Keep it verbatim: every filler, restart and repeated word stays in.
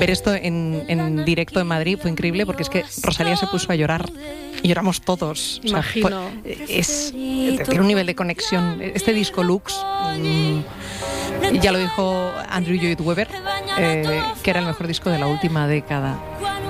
ver esto en, en directo en Madrid fue increíble, porque es que Rosalía se puso a llorar y lloramos todos. O sea, Imagino. es, tiene un nivel de conexión. Este disco Lux, mmm, ya lo dijo Andrew Lloyd Webber, eh, que era el mejor disco de la última década.